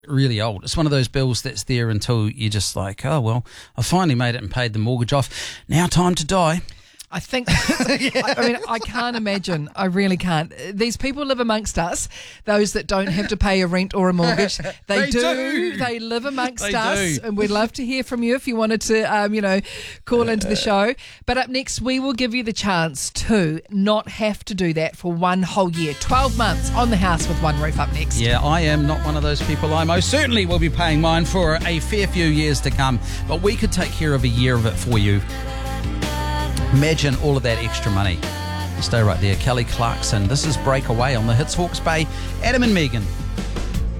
really old. It's one of those bills that's there until you're just like, oh, well, I finally made it and paid the mortgage off. Now time to die. I think, I can't imagine. I really can't. These people live amongst us, those that don't have to pay a rent or a mortgage. They do. They live amongst us. And we'd love to hear from you if you wanted to, call into the show. But up next, we will give you the chance to not have to do that for one whole year. 12 months on the house with One Roof up next. Yeah, I am not one of those people. I most certainly will be paying mine for a fair few years to come. But we could take care of a year of it for you. Imagine all of that extra money. Stay right there. Kelly Clarkson. This is Breakaway on the Hits Hawke's Bay. Adam and Megan.